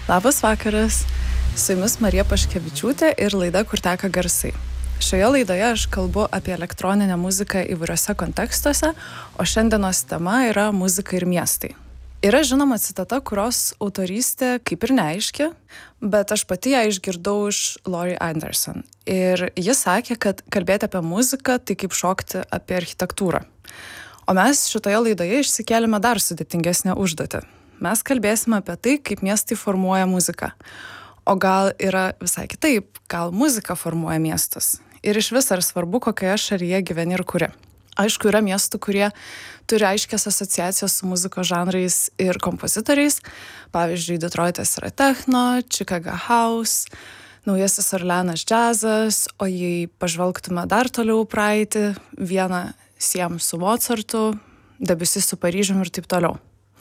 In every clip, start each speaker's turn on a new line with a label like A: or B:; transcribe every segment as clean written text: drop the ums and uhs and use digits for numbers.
A: Labas vakaras, su jumis Marija Paškevičiūtė ir laida Kur teka garsai. Šioje laidoje aš kalbu apie elektroninę muziką įvairiose kontekstuose, o šiandienos tema yra muzika ir miestai. Yra žinoma citata, kurios autorystė kaip ir neaiški, bet aš pati ją išgirdau iš Laurie Anderson. Ir jis sakė, kad kalbėti apie muziką tai kaip šokti apie architektūrą. O mes šitoje laidoje išsikėlėme dar sudėtingesnę užduotį. Mes kalbėsime apie tai, kaip miestai formuoja muziką. O gal yra visai kitaip, gal muzika formuoja miestus. Ir iš vis ar svarbu, kokioje šalyje gyveni ir kuri. Aišku, yra miestų, kurie turi aiškias asociacijas su muzikos žanrais ir kompozitoriais. Pavyzdžiui, Detroitas yra techno, Chicago house, Naujasis Orleanas džiazas, o jei pažvelgtume dar toliau praeitį, vieną siejam su Mozartu, Debussy su Paryžium ir taip toliau.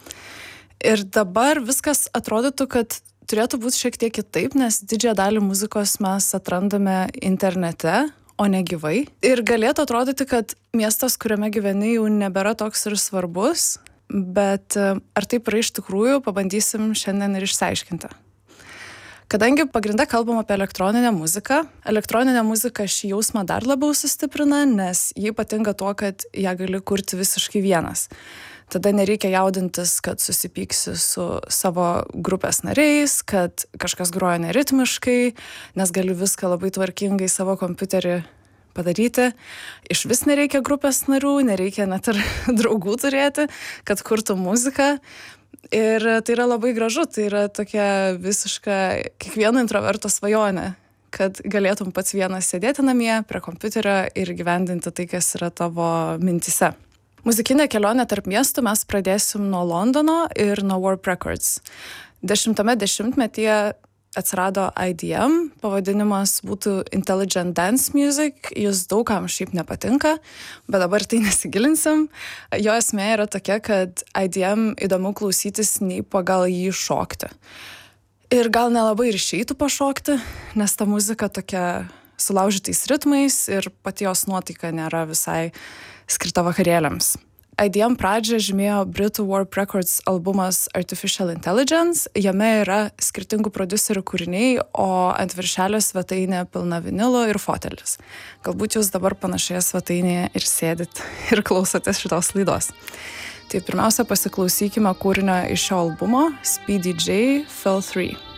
A: Ir dabar viskas atrodytų, kad turėtų būti šiek tiek kitaip, nes didžiąją dalį muzikos mes atrandame internete, o ne gyvai. Ir galėtų atrodyti, kad miestas, kuriame gyveni, jau nebėra toks ir svarbus, bet ar taip yra iš tikrųjų, pabandysim šiandien ir išsiaiškinti. Kadangi pagrinde kalbam apie elektroninę muzika šį jausmą dar labiau sustiprina, nes ji ypatinga tuo, kad ją gali kurti visiškai vienas. Tada nereikia jaudintis, kad susipyksi su savo grupės nariais, kad kažkas groja neritmiškai, nes gali viską labai tvarkingai savo kompiuterį padaryti. Iš vis nereikia grupės narių, nereikia net ir draugų turėti, kad kurtų muziką. Ir tai yra labai gražu, tai yra tokia visiška kiekvieno introverto svajonė, kad galėtum pats vienas sėdėti namie prie kompiuterio ir gyvendinti tai, kas yra tavo mintyse. Muzikinę kelionę tarp miestų mes pradėsim nuo Londono ir nuo Warp Records. 10-ame dešimtmetyje atsirado IDM, pavadinimas būtų Intelligent Dance Music, jis daugam šiaip nepatinka, bet dabar tai nesigilinsim. Jo esmė yra tokia, kad IDM įdomu klausytis nei pagal jį šokti. Ir gal nelabai ir išeitų pašokti, nes ta muzika tokia sulaužytais ritmais ir pati jos nuotaika nėra visai skirta vakarėliams. IDM pradžią žymėjo Britų Warp Records albumas Artificial Intelligence. Jame yra skirtingų prodiuserių kūriniai, o ant viršelio svetainė pilna vinilo ir fotelis. Galbūt jūs dabar panašioje svetainėje ir sėdit ir klausotės šitos laidos. Tai pirmiausia pasiklausykime kūrinio iš šio albumo Speedy J, Fill 3.